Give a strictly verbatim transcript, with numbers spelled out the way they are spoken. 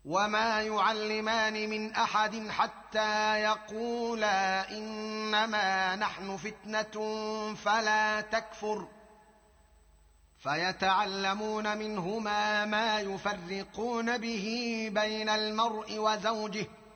وما يعلمان من احد حتى يقولا انما نحن فتنه فلا تكفر، فيتعلمون منهما ما يفرقون به بين المرء وزوجه،